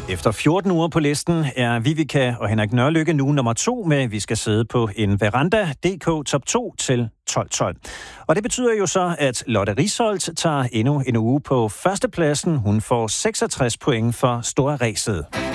Efter 14 uger på listen er Vivica og Henrik Nørlykke nu nummer 2 med Vi skal sidde på en veranda DK top 2 til 12-12. Og det betyder jo så, at Lotte Risholt tager endnu en uge på førstepladsen. Hun får 66 point for Store Ræset.